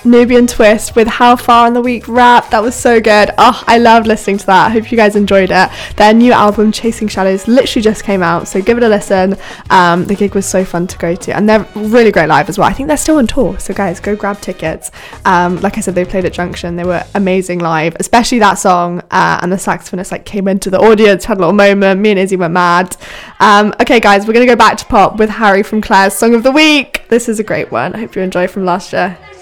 Nubian Twist with How Far on the Week rap. That was so good. Oh, I loved listening to that. I hope you guys enjoyed it. Their new album Chasing Shadows literally just came out, so give it a listen. The gig was so fun to go to, and they're really great live as well. I think they're still on tour, so guys, go grab tickets. Like I said, they played at Junction. They were amazing live, especially that song, and the saxophonist like came into the audience, had a little moment. Me and Izzy went mad. Okay guys, we're gonna go back to pop with Harry from Claire's Song of the Week. This is a great one. I hope you enjoy from last year.